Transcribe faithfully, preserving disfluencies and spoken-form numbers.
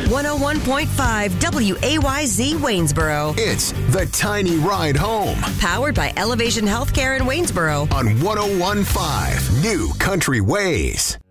one oh one point five W A Y Z Waynesboro. It's The Tiny Ride Home. Powered by Elevation Healthcare in Waynesboro. On one oh one point five New Country Ways.